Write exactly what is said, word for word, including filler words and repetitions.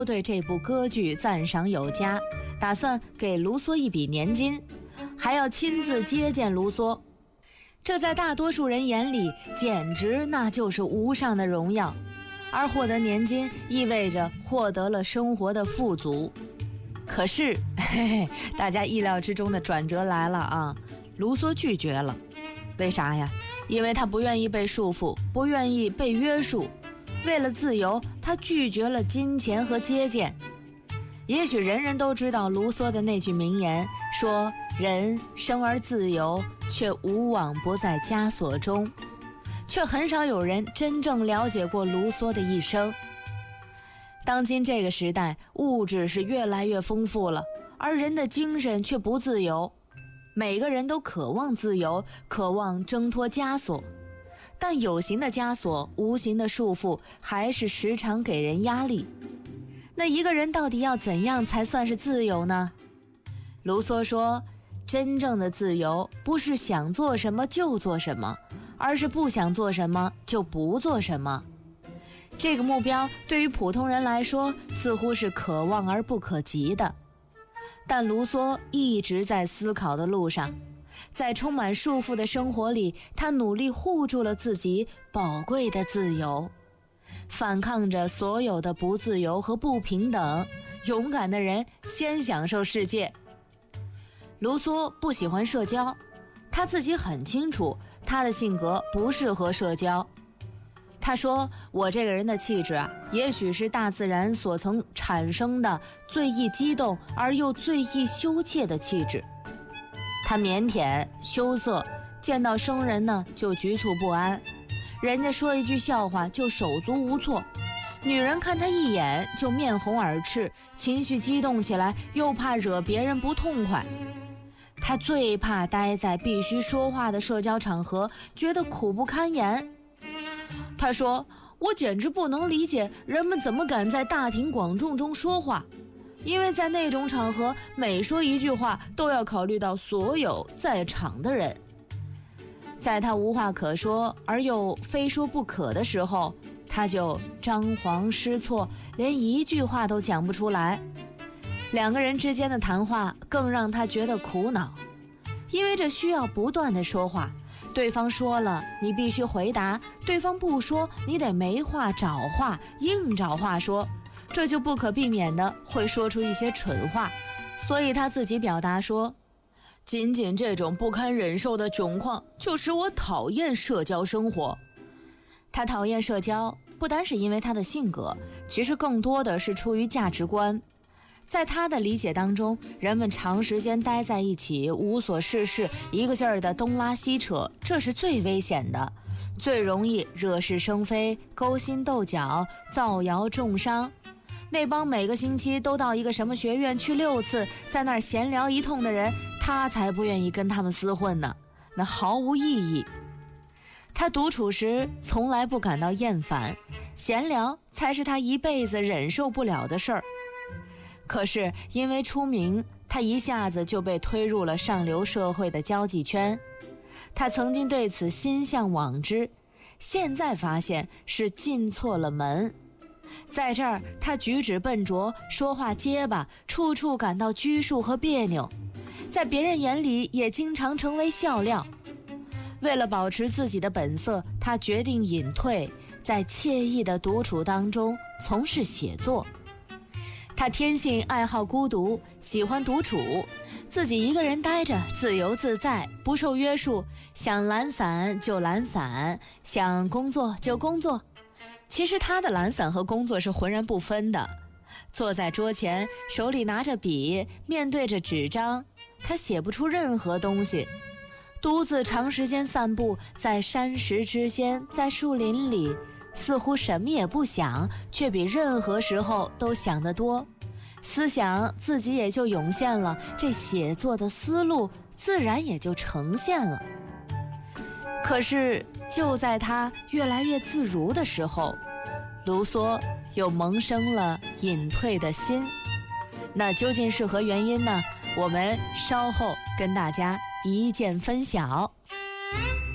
对这部歌剧赞赏有加，打算给卢梭一笔年金，还要亲自接见卢梭。这在大多数人眼里简直那就是无上的荣耀，而获得年金意味着获得了生活的富足。可是嘿嘿，大家意料之中的转折来了啊！卢梭拒绝了。为啥呀？因为他不愿意被束缚，不愿意被约束。为了自由，他拒绝了金钱和接见。也许人人都知道卢梭的那句名言，说人生而自由，却无往不在枷锁中，却很少有人真正了解过卢梭的一生。当今这个时代，物质是越来越丰富了，而人的精神却不自由。每个人都渴望自由，渴望挣脱枷锁，但有形的枷锁，无形的束缚，还是时常给人压力。那一个人到底要怎样才算是自由呢？卢梭说，真正的自由不是想做什么就做什么，而是不想做什么就不做什么。这个目标对于普通人来说，似乎是可望而不可及的。但卢梭一直在思考的路上，在充满束缚的生活里，他努力护住了自己宝贵的自由，反抗着所有的不自由和不平等。勇敢的人先享受世界。卢梭不喜欢社交，他自己很清楚，他的性格不适合社交。他说，我这个人的气质啊，也许是大自然所曾产生的最易激动而又最易羞怯的气质。他腼腆羞涩，见到生人呢就局促不安，人家说一句笑话就手足无措，女人看他一眼就面红耳赤，情绪激动起来又怕惹别人不痛快。他最怕待在必须说话的社交场合，觉得苦不堪言。他说，我简直不能理解人们怎么敢在大庭广众中说话，因为在那种场合，每说一句话都要考虑到所有在场的人。在他无话可说而又非说不可的时候，他就张皇失措，连一句话都讲不出来。两个人之间的谈话更让他觉得苦恼，因为这需要不断的说话，对方说了你必须回答，对方不说你得没话找话，硬找话说，这就不可避免的会说出一些蠢话。所以他自己表达说，仅仅这种不堪忍受的窘况就使我讨厌社交生活。他讨厌社交不单是因为他的性格，其实更多的是出于价值观。在他的理解当中，人们长时间待在一起，无所事事，一个劲儿的东拉西扯，这是最危险的，最容易惹是生非，勾心斗角，造谣重伤。那帮每个星期都到一个什么学院去六次，在那儿闲聊一通的人，他才不愿意跟他们厮混呢，那毫无意义。他独处时从来不感到厌烦，闲聊才是他一辈子忍受不了的事儿。可是因为出名，他一下子就被推入了上流社会的交际圈。他曾经对此心向往之，现在发现是进错了门。在这儿，他举止笨拙，说话结巴，处处感到拘束和别扭，在别人眼里也经常成为笑料。为了保持自己的本色，他决定隐退，在惬意的独处当中从事写作。他天性爱好孤独，喜欢独处，自己一个人待着，自由自在，不受约束，想懒散就懒散，想工作就工作。其实他的懒散和工作是浑然不分的。坐在桌前，手里拿着笔，面对着纸张，他写不出任何东西。独自长时间散步，在山石之间，在树林里，似乎什么也不想，却比任何时候都想得多。思想自己也就涌现了，这写作的思路自然也就呈现了。可是就在他越来越自如的时候，卢梭又萌生了隐退的心。那究竟是何原因呢？我们稍后跟大家一见分晓。